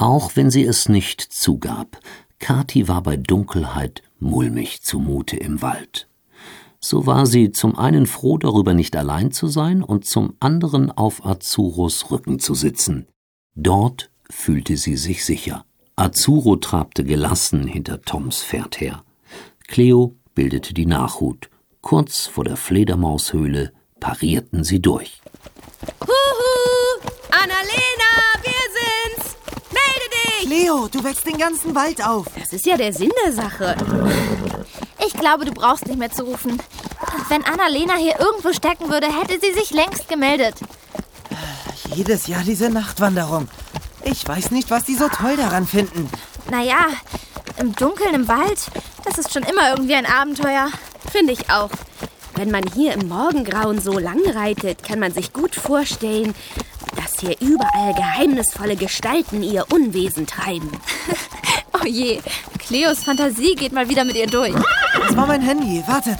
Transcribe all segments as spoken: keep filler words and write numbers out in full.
Auch wenn sie es nicht zugab, Kathi war bei Dunkelheit mulmig zumute im Wald. So war sie zum einen froh, darüber nicht allein zu sein, und zum anderen auf Azuros Rücken zu sitzen. Dort fühlte sie sich sicher. Azuro trabte gelassen hinter Toms Pferd her. Cleo bildete die Nachhut. Kurz vor der Fledermaushöhle parierten sie durch. Huhu! Annalena, wir sind's! Melde dich! Cleo, du wächst den ganzen Wald auf. Das ist ja der Sinn der Sache. Ich glaube, du brauchst nicht mehr zu rufen. Wenn Annalena hier irgendwo stecken würde, hätte sie sich längst gemeldet. Jedes Jahr diese Nachtwanderung. Ich weiß nicht, was die so toll daran finden. Naja, im Dunkeln im Wald, das ist schon immer irgendwie ein Abenteuer. Finde ich auch. Wenn man hier im Morgengrauen so lang reitet, kann man sich gut vorstellen, dass hier überall geheimnisvolle Gestalten ihr Unwesen treiben. Oh je, Cleos Fantasie geht mal wieder mit ihr durch. Das war mein Handy, wartet.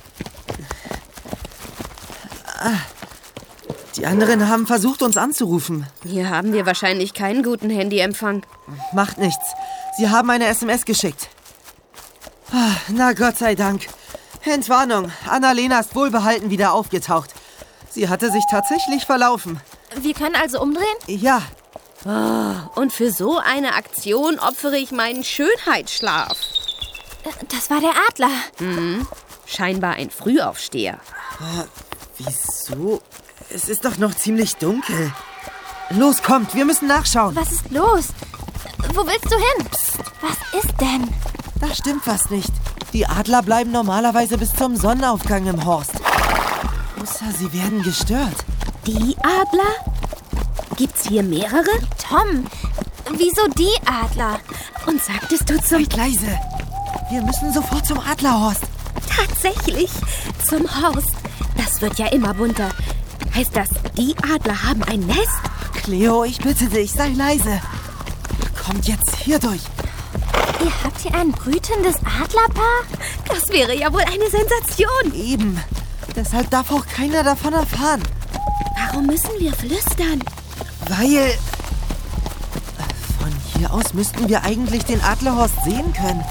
Ah, die anderen haben versucht, uns anzurufen. Hier haben wir wahrscheinlich keinen guten Handyempfang. Macht nichts. Sie haben eine S M S geschickt. Ah, na Gott sei Dank. Entwarnung, Annalena ist wohlbehalten wieder aufgetaucht. Sie hatte sich tatsächlich verlaufen. Wir können also umdrehen? Ja. Oh, und für so eine Aktion opfere ich meinen Schönheitsschlaf. Das war der Adler. Hm, scheinbar ein Frühaufsteher. Ah, wieso? Es ist doch noch ziemlich dunkel. Los, kommt, wir müssen nachschauen. Was ist los? Wo willst du hin? Psst. Was ist denn? Da stimmt was nicht. Die Adler bleiben normalerweise bis zum Sonnenaufgang im Horst. Außer sie werden gestört. Die Adler? Gibt's hier mehrere? Tom, wieso die Adler? Und sagtest du zum... Seid leise. Wir müssen sofort zum Adlerhorst. Tatsächlich, zum Horst. Das wird ja immer bunter. Heißt das, die Adler haben ein Nest? Cleo, ich bitte dich, sei leise. Kommt jetzt hier durch. Ihr habt hier ein brütendes Adlerpaar? Das wäre ja wohl eine Sensation. Eben. Deshalb darf auch keiner davon erfahren. Warum müssen wir flüstern? Weil... Von hier aus müssten wir eigentlich den Adlerhorst sehen können.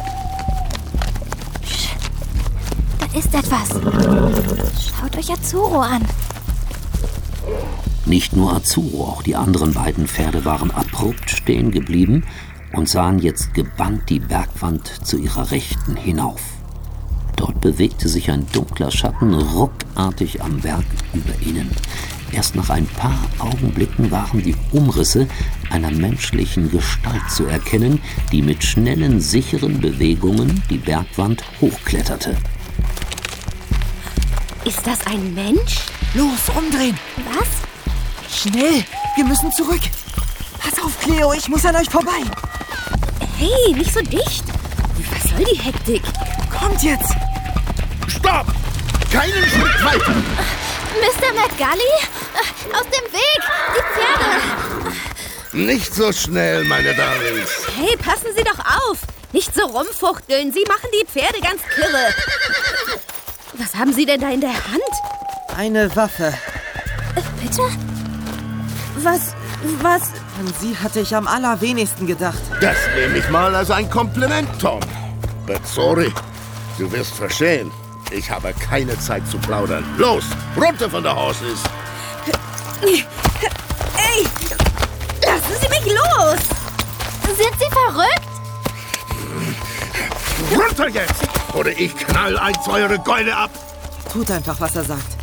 Da ist etwas. Schaut euch Azuro an. Nicht nur Azuro, auch die anderen beiden Pferde waren abrupt stehen geblieben und sahen jetzt gebannt die Bergwand zu ihrer Rechten hinauf. Dort bewegte sich ein dunkler Schatten ruckartig am Berg über ihnen. Erst nach ein paar Augenblicken waren die Umrisse einer menschlichen Gestalt zu erkennen, die mit schnellen, sicheren Bewegungen die Bergwand hochkletterte. Ist das ein Mensch? Los, umdrehen. Was? Schnell, wir müssen zurück. Pass auf, Cleo, ich muss an euch vorbei. Hey, nicht so dicht. Was soll die Hektik? Kommt jetzt. Stopp! Keinen Schritt weiter! Mister McGully? Aus dem Weg! Die Pferde! Nicht so schnell, meine Darlings. Hey, passen Sie doch auf! Nicht so rumfuchteln, Sie machen die Pferde ganz kirre. Was haben Sie denn da in der Hand? Eine Waffe. Bitte? Was, was? An sie hatte ich am allerwenigsten gedacht. Das nehme ich mal als ein Kompliment, Tom. But sorry, du wirst verstehen. Ich habe keine Zeit zu plaudern. Los, runter von der Horses. Ey, lassen Sie mich los! Sind Sie verrückt? Runter jetzt, oder ich knall eins eure Gäule ab. Tut einfach, was er sagt.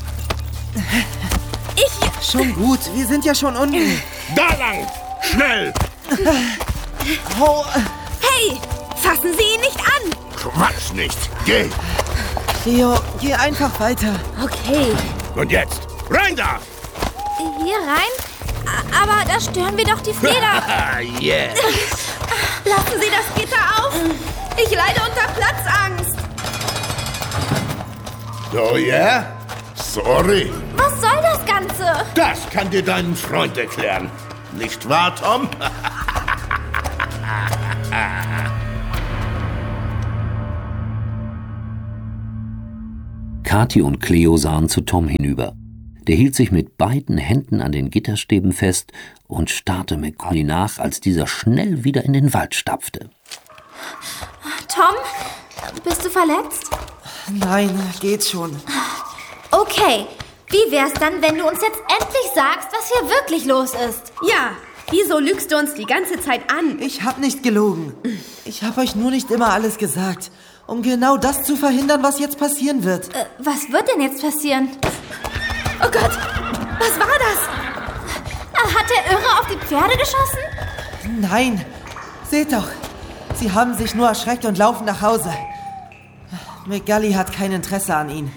Ich... Schon gut, wir sind ja schon unten. Da lang, schnell. Oh. Hey, fassen Sie ihn nicht an. Quatsch nicht, geh. Cleo, geh einfach weiter. Okay. Und jetzt, rein da. Hier rein? A- Aber da stören wir doch die Fleder. Yeah. Lassen Sie das Gitter auf. Ich leide unter Platzangst. Oh yeah? Sorry. Was soll das Ganze? Das kann dir deinen Freund erklären. Nicht wahr, Tom? Kathi und Cleo sahen zu Tom hinüber. Der hielt sich mit beiden Händen an den Gitterstäben fest und starrte McGolly nach, als dieser schnell wieder in den Wald stapfte. Tom, bist du verletzt? Nein, geht schon. Okay, wie wär's dann, wenn du uns jetzt endlich sagst, was hier wirklich los ist? Ja, wieso lügst du uns die ganze Zeit an? Ich hab nicht gelogen. Ich hab euch nur nicht immer alles gesagt, um genau das zu verhindern, was jetzt passieren wird. Äh, was wird denn jetzt passieren? Oh Gott, was war das? Hat der Irre auf die Pferde geschossen? Nein, seht doch. Sie haben sich nur erschreckt und laufen nach Hause. McGully hat kein Interesse an ihnen.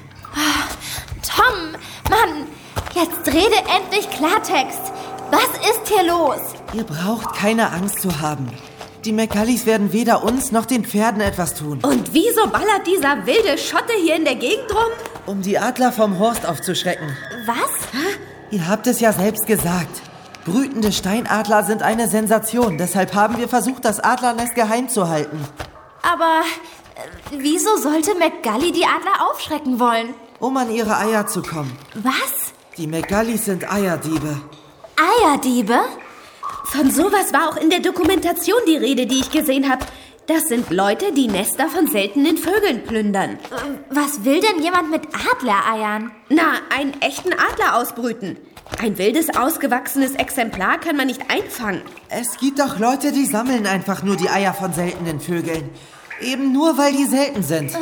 Tom, Mann, jetzt rede endlich Klartext. Was ist hier los? Ihr braucht keine Angst zu haben. Die McGullys werden weder uns noch den Pferden etwas tun. Und wieso ballert dieser wilde Schotte hier in der Gegend rum? Um die Adler vom Horst aufzuschrecken. Was? Ihr habt es ja selbst gesagt. Brütende Steinadler sind eine Sensation. Deshalb haben wir versucht, das Adlernest geheim zu halten. Aber äh, wieso sollte McGully die Adler aufschrecken wollen? Um an ihre Eier zu kommen. Was? Die McGullys sind Eierdiebe. Eierdiebe? Von sowas war auch in der Dokumentation die Rede, die ich gesehen habe. Das sind Leute, die Nester von seltenen Vögeln plündern. Was will denn jemand mit Adlereiern? Na, einen echten Adler ausbrüten. Ein wildes, ausgewachsenes Exemplar kann man nicht einfangen. Es gibt doch Leute, die sammeln einfach nur die Eier von seltenen Vögeln. Eben nur, weil die selten sind.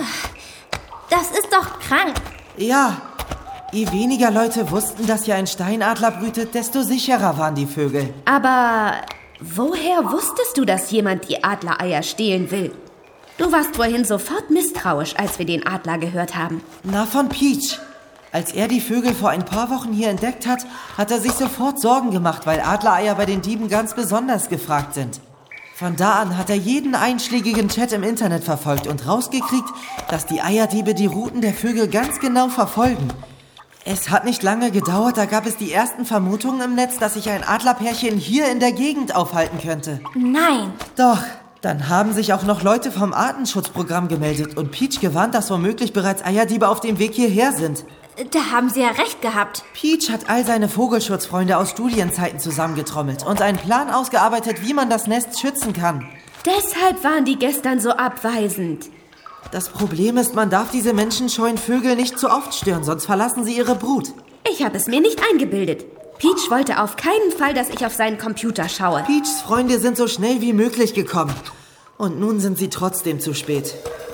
Das ist doch krank. Ja, je weniger Leute wussten, dass hier ein Steinadler brütet, desto sicherer waren die Vögel. Aber woher wusstest du, dass jemand die Adlereier stehlen will? Du warst vorhin sofort misstrauisch, als wir den Adler gehört haben. Na, von Peach. Als er die Vögel vor ein paar Wochen hier entdeckt hat, hat er sich sofort Sorgen gemacht, weil Adlereier bei den Dieben ganz besonders gefragt sind. Von da an hat er jeden einschlägigen Chat im Internet verfolgt und rausgekriegt, dass die Eierdiebe die Routen der Vögel ganz genau verfolgen. Es hat nicht lange gedauert, da gab es die ersten Vermutungen im Netz, dass sich ein Adlerpärchen hier in der Gegend aufhalten könnte. Nein. Doch, dann haben sich auch noch Leute vom Artenschutzprogramm gemeldet und Peach gewarnt, dass womöglich bereits Eierdiebe auf dem Weg hierher sind. Da haben sie ja recht gehabt. Peach hat all seine Vogelschutzfreunde aus Studienzeiten zusammengetrommelt und einen Plan ausgearbeitet, wie man das Nest schützen kann. Deshalb waren die gestern so abweisend. Das Problem ist, man darf diese menschenscheuen Vögel nicht zu oft stören, sonst verlassen sie ihre Brut. Ich habe es mir nicht eingebildet. Peach wollte auf keinen Fall, dass ich auf seinen Computer schaue. Peachs Freunde sind so schnell wie möglich gekommen. Und nun sind sie trotzdem zu spät.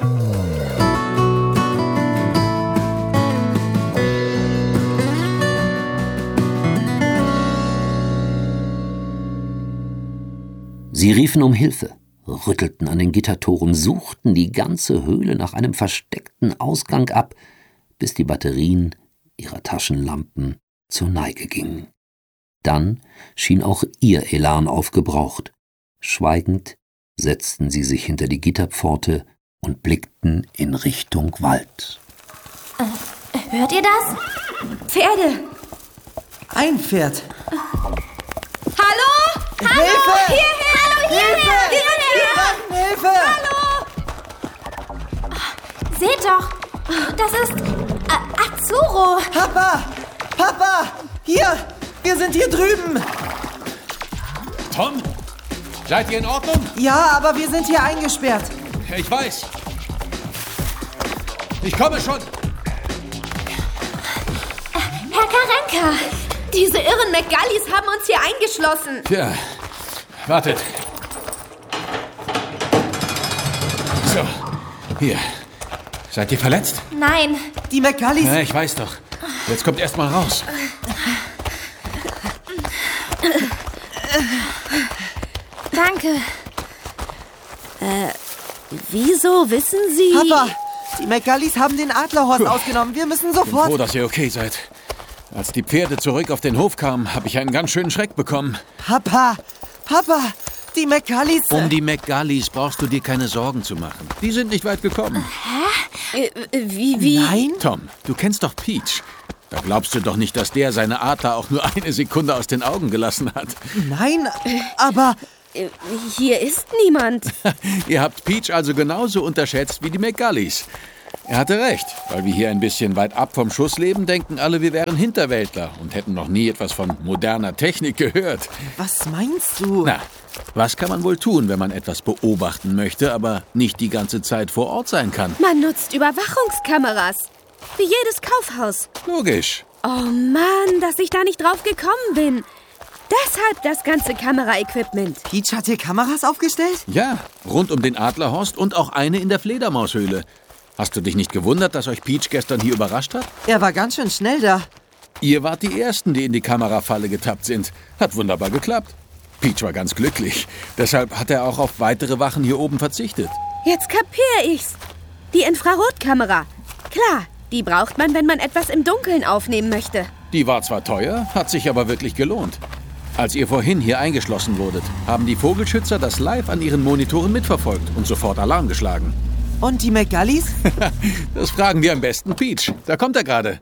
Sie riefen um Hilfe, rüttelten an den Gittertoren, suchten die ganze Höhle nach einem versteckten Ausgang ab, bis die Batterien ihrer Taschenlampen zur Neige gingen. Dann schien auch ihr Elan aufgebraucht. Schweigend setzten sie sich hinter die Gitterpforte und blickten in Richtung Wald. Äh, hört ihr das? Pferde! Ein Pferd. Hallo? Hilfe! Hallo, hierher! Hallo, hierher! Hilfe! Hierher! Hilfe! Hallo! Seht doch, das ist äh, Azuro. Papa! Papa! Hier! Wir sind hier drüben! Tom? Seid ihr in Ordnung? Ja, aber wir sind hier eingesperrt. Ich weiß. Ich komme schon. Herr Karenka! Diese irren McGullys haben uns hier eingeschlossen. Tja, wartet. So, hier. Seid ihr verletzt? Nein. Die McGullys... Ja, ich weiß doch. Jetzt kommt erst mal raus. Danke. Äh, wieso wissen Sie... Papa! Die McGullys haben den Adlerhorst Puh. ausgenommen. Wir müssen Ich bin sofort... froh, dass ihr okay seid. Als die Pferde zurück auf den Hof kamen, habe ich einen ganz schönen Schreck bekommen. Papa! Papa! Die McGullys... Um die McGullys brauchst du dir keine Sorgen zu machen. Die sind nicht weit gekommen. Äh, wie, wie... Nein? Tom, du kennst doch Peach. Da glaubst du doch nicht, dass der seine Adler auch nur eine Sekunde aus den Augen gelassen hat. Nein, aber... Äh, Hier ist niemand. Ihr habt Peach also genauso unterschätzt wie die McGullys. Er hatte recht. Weil wir hier ein bisschen weit ab vom Schuss leben, denken alle, wir wären Hinterwäldler und hätten noch nie etwas von moderner Technik gehört. Was meinst du? Na, was kann man wohl tun, wenn man etwas beobachten möchte, aber nicht die ganze Zeit vor Ort sein kann? Man nutzt Überwachungskameras. Wie jedes Kaufhaus. Logisch. Oh Mann, dass ich da nicht drauf gekommen bin. Deshalb das ganze Kameraequipment. Peach hat hier Kameras aufgestellt? Ja, rund um den Adlerhorst und auch eine in der Fledermaushöhle. Hast du dich nicht gewundert, dass euch Peach gestern hier überrascht hat? Er war ganz schön schnell da. Ihr wart die Ersten, die in die Kamerafalle getappt sind. Hat wunderbar geklappt. Peach war ganz glücklich. Deshalb hat er auch auf weitere Wachen hier oben verzichtet. Jetzt kapier ich's. Die Infrarotkamera. Klar, die braucht man, wenn man etwas im Dunkeln aufnehmen möchte. Die war zwar teuer, hat sich aber wirklich gelohnt. Als ihr vorhin hier eingeschlossen wurdet, haben die Vogelschützer das live an ihren Monitoren mitverfolgt und sofort Alarm geschlagen. Und die McGullies? Das fragen wir am besten Peach. Da kommt er gerade.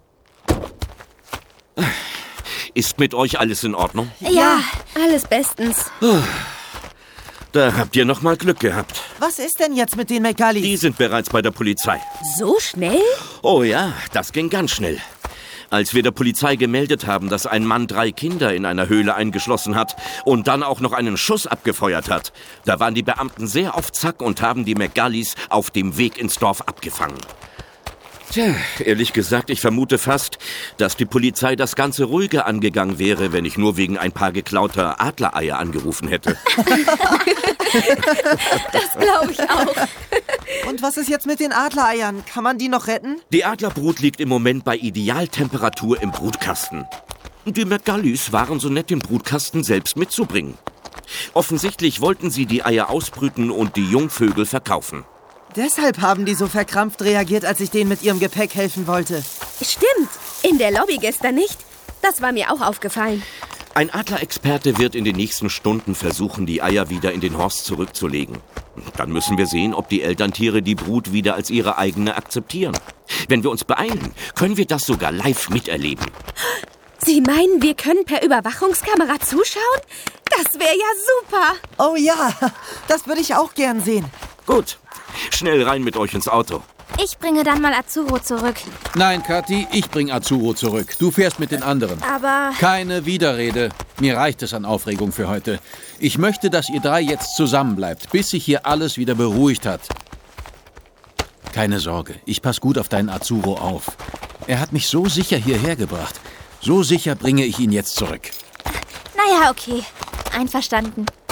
Ist mit euch alles in Ordnung? Ja, alles bestens. Da habt ihr noch mal Glück gehabt. Was ist denn jetzt mit den McGullies? Die sind bereits bei der Polizei. So schnell? Oh ja, das ging ganz schnell. Als wir der Polizei gemeldet haben, dass ein Mann drei Kinder in einer Höhle eingeschlossen hat und dann auch noch einen Schuss abgefeuert hat, da waren die Beamten sehr auf Zack und haben die McGullies auf dem Weg ins Dorf abgefangen. Tja, ehrlich gesagt, ich vermute fast, dass die Polizei das Ganze ruhiger angegangen wäre, wenn ich nur wegen ein paar geklauter Adlereier angerufen hätte. Das glaube ich auch. Und was ist jetzt mit den Adlereiern? Kann man die noch retten? Die Adlerbrut liegt im Moment bei Idealtemperatur im Brutkasten. Die McGullies waren so nett, den Brutkasten selbst mitzubringen. Offensichtlich wollten sie die Eier ausbrüten und die Jungvögel verkaufen. Deshalb haben die so verkrampft reagiert, als ich denen mit ihrem Gepäck helfen wollte. Stimmt, in der Lobby gestern nicht. Das war mir auch aufgefallen. Ein Adlerexperte wird in den nächsten Stunden versuchen, die Eier wieder in den Horst zurückzulegen. Dann müssen wir sehen, ob die Elterntiere die Brut wieder als ihre eigene akzeptieren. Wenn wir uns beeilen, können wir das sogar live miterleben. Sie meinen, wir können per Überwachungskamera zuschauen? Das wäre ja super. Oh ja, das würde ich auch gern sehen. Gut, schnell rein mit euch ins Auto. Ich bringe dann mal Azuro zurück. Nein, Kathi, ich bring Azuro zurück. Du fährst mit den anderen. Aber... Keine Widerrede. Mir reicht es an Aufregung für heute. Ich möchte, dass ihr drei jetzt zusammenbleibt, bis sich hier alles wieder beruhigt hat. Keine Sorge, ich passe gut auf deinen Azuro auf. Er hat mich so sicher hierher gebracht. So sicher bringe ich ihn jetzt zurück. Naja, okay. Einverstanden.